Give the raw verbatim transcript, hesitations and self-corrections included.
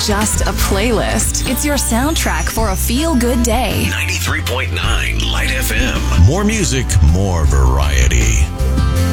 just a playlist. It's your soundtrack for a feel-good day. ninety-three point nine Light F M. More music, more variety.